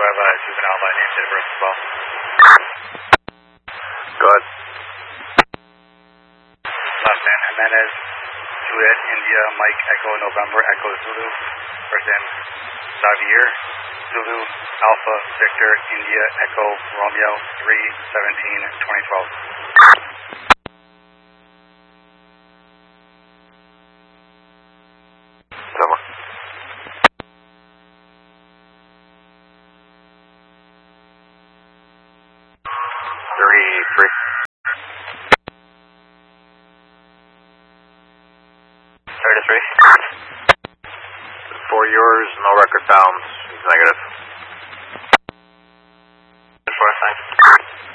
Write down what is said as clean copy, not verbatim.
have a juvenile by name, date of birth as well. Go ahead. Last name Jimenez, Juliet, India, Mike, Echo, November, Echo, Zulu. First name Xavier, Zulu, Alpha, Victor, India, Echo, Romeo, 3/17/2012. Over. 33. 33. For yours, no record found. Negative.